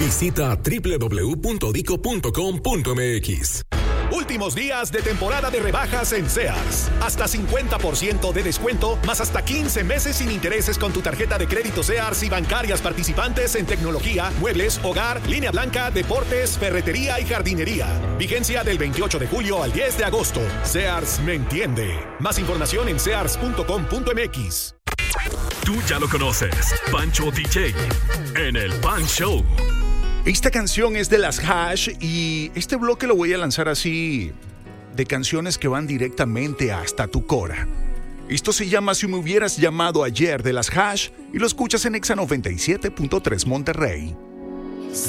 Visita www.dico.com.mx. Últimos días de temporada de rebajas en Sears. Hasta 50% de descuento, más hasta 15 meses sin intereses con tu tarjeta de crédito Sears y bancarias participantes en tecnología, muebles, hogar, línea blanca, deportes, ferretería y jardinería. Vigencia del 28 de julio al 10 de agosto. Sears me entiende. Más información en sears.com.mx. Tú ya lo conoces, Pancho DJ, en el Pan Show. Esta canción es de las Hash y este bloque lo voy a lanzar así, de canciones que van directamente hasta tu cora. Esto se llama Si me hubieras llamado ayer, de las Hash, y lo escuchas en Exa 97.3 Monterrey.